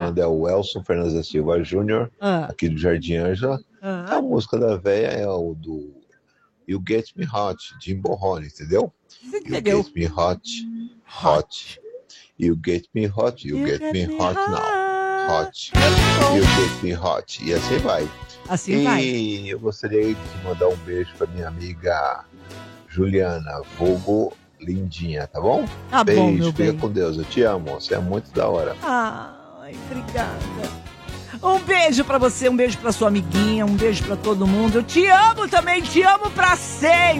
tocando é o Elson Fernandes da Silva Júnior, aqui do Jardim Ângela. A música da véia é o do You Get Me Hot, Jim Borrone, entendeu? You Get Me Hot, Hot. You Get Me Hot, You Get Me Hot Now. Hot. You Get Me Hot. E assim vai. Assim vai. E eu gostaria de mandar um beijo pra minha amiga Juliana, vulgo Lindinha, tá bom? Tá beijo, bom, meu fica bem. com Deus. Eu te amo, você é muito da hora. Ai, obrigada. Um beijo pra você, um beijo pra sua amiguinha, um beijo pra todo mundo. Eu te amo também, te amo pra sempre.